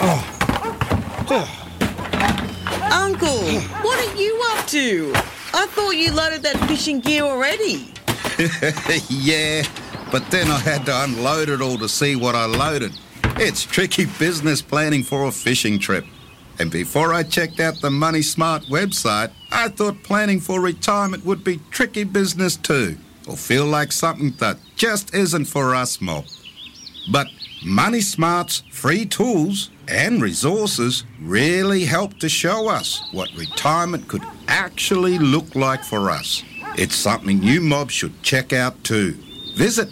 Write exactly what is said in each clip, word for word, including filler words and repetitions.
Uncle, what are you up to? I thought you loaded that fishing gear already. Yeah, but then I had to unload it all to see what I loaded. It's tricky business planning for a fishing trip. And before I checked out the Money Smart website, I thought planning for retirement would be tricky business too, or feel like something that just isn't for us mob. But Money Smart's free tools and resources really help to show us what retirement could actually look like for us. It's something you mob should check out too. Visit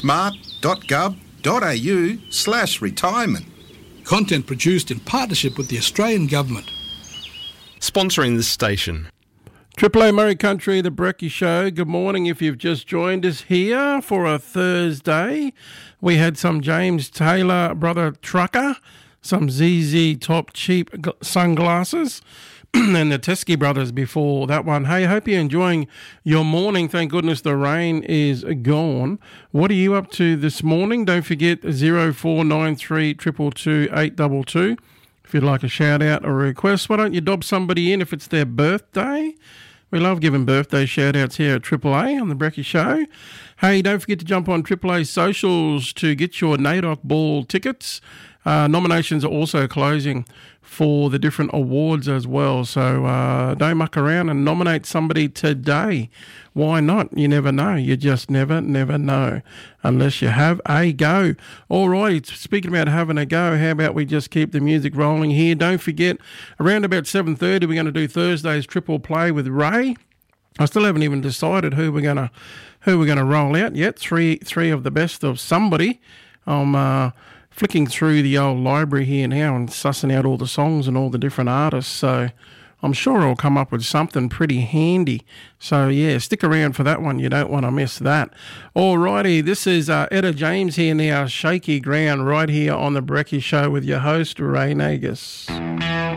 moneysmart.gov.au slash retirement. Content produced in partnership with the Australian Government. Sponsoring this station. Triple A Murray Country, the Brecky Show. Good morning if you've just joined us here for a Thursday. We had some James Taylor Brother Trucker, some Z Z Top Cheap sunglasses, and the Teskey Brothers before that one. Hey, hope you're enjoying your morning. Thank goodness the rain is gone. What are you up to this morning? Don't forget zero four nine three two two two eight two two. If you'd like a shout out or a request, why don't you dob somebody in if it's their birthday? We love giving birthday shout outs here at Triple A on the Brecky Show. Hey, don't forget to jump on Triple A socials to get your NAIDOC Ball tickets. Uh, nominations are also closing for the different awards as well. So uh, don't muck around and nominate somebody today. Why not? You never know. You just never, never know unless you have a go. All right, speaking about having a go, how about we just keep the music rolling here? Don't forget, around about seven thirty, we're going to do Thursday's Triple Play with Ray. I still haven't even decided who we're going to who we're going to roll out yet. Three three of the best of somebody. I'm uh, flicking through the old library here now and sussing out all the songs and all the different artists. So I'm sure I'll come up with something pretty handy. So, yeah, stick around for that one. You don't want to miss that. Alrighty, this is uh, Etta James here now, Shaky Ground, right here on The Brecky Show with your host, Ray Nagus.